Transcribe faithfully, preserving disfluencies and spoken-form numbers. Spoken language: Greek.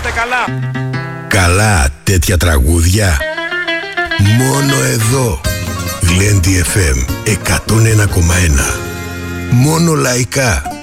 είστε καλά. Καλά τέτοια τραγούδια μόνο εδώ. Γλέντι εφ εμ εκατόν ένα κόμμα ένα. Μόνο λαϊκά.